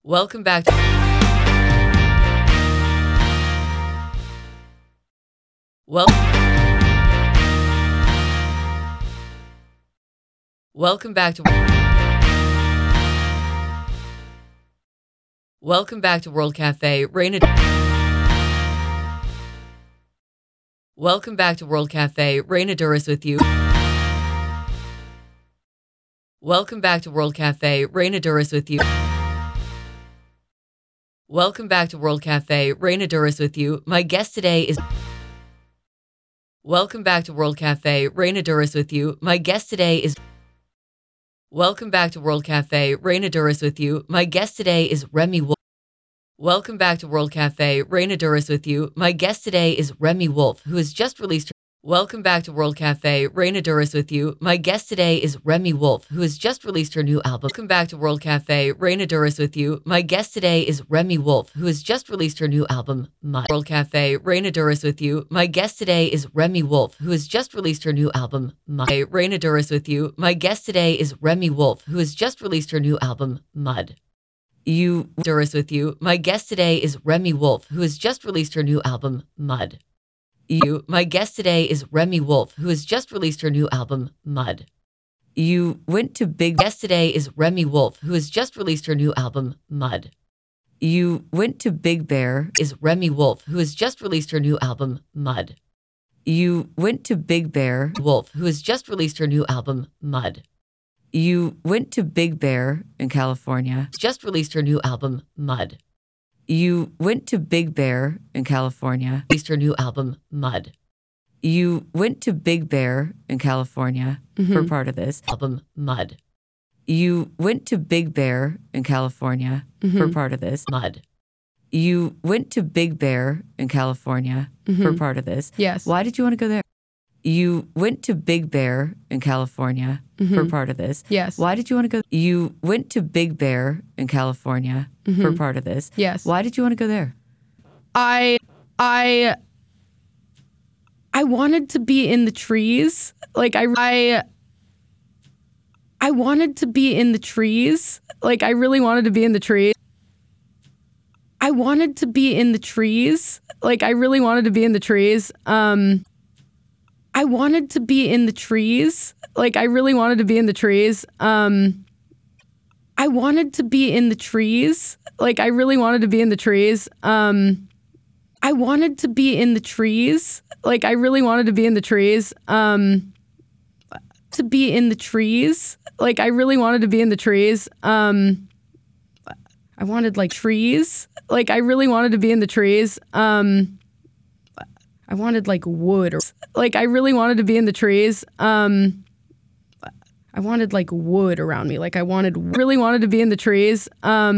Welcome back to Wel- Welcome back to Welcome back to World Cafe. Welcome back to World Cafe. Raina Duras with you. Welcome back to World Cafe. Raina Duras with you. Welcome back to World Cafe. Raina Duras with you. My guest today is Welcome back to World Cafe. Raina Duras with you. My guest today is Welcome back to World Cafe. Raina Duras with you. My guest today is Remi Wolf. Welcome back to World Cafe. Raina Duras with you. My guest today is Remi Wolf, who has just released her Welcome back to World Cafe. Raina Duras with you. My guest today is Remi Wolf, who has just released her new album. Welcome back to World Cafe. Raina Duras with you. My guest today is Remi Wolf, who has just released her new album, Mud. World Cafe. Raina Duras with you. My guest today is Remi Wolf, who has just released her new album, Mud. Raina Duras with you. My guest today is Remi Wolf, who has just released her new album, Mud. Duras with you. My guest today is Remi Wolf, who has just released her new album, Mud. My guest today is Remi Wolf, who has just released her new album, Mud. You went to Big Guest today is Remi Wolf, who has just released her new album, Mud. You went to Big Bear is Remi Wolf, who has just released her new album, Mud. You went to Big Bear Wolf, who has just released her new album, Mud. You went to Big Bear in California, just released her new album, Mud. You went to Big Bear in California, released her new album, Mud. You went to Big Bear in California for part of this album, Mud. You went to Big Bear in California for part of this, Mud. You went to Big Bear in California for part of this. Yes. Why did you want to go there? You went to Big Bear in California for part of this. Yes. Why did you want to go? You went to Big Bear in California for part of this. Yes. Why did you want to go there? I wanted to be in the trees. Like I wanted to be in the trees. Like I really wanted to be in the trees. I wanted to be in the trees. Like I really wanted to be in the trees. I wanted to be in the trees. Like I really wanted to be in the trees. I wanted to be in the trees. Like I really wanted to be in the trees. I wanted to be in the trees. Like I really wanted to be in the trees. To be in the trees. Like I really wanted to be in the trees. I wanted like trees. Like I really wanted to be in the trees. I wanted like wood or like I really wanted to be in the trees. I wanted like wood around me. Like I really wanted to be in the trees.